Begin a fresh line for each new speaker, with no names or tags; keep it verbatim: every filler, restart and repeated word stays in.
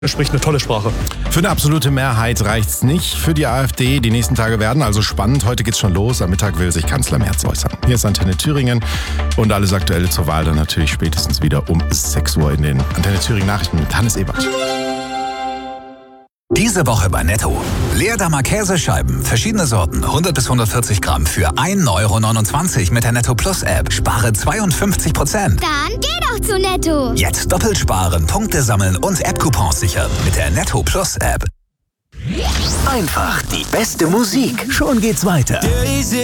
Er spricht eine tolle Sprache.
Für eine absolute Mehrheit reicht's nicht für die AfD. Die nächsten Tage werden also spannend. Heute geht's schon los. Am Mittag will sich Kanzler Merz äußern. Hier ist Antenne Thüringen und alles Aktuelle zur Wahl dann natürlich spätestens wieder um sechs Uhr in den Antenne Thüringen Nachrichten mit Hannes Ebert.
Diese Woche bei Netto. Leerdammer Käsescheiben, verschiedene Sorten, hundert bis hundertvierzig Gramm für ein Euro neunundzwanzig mit der Netto Plus App. Spare zweiundfünfzig Prozent.
Dann geh doch zu Netto.
Jetzt doppelt sparen, Punkte sammeln und App-Coupons sichern mit der Netto Plus App.
Einfach die beste Musik. Schon geht's weiter.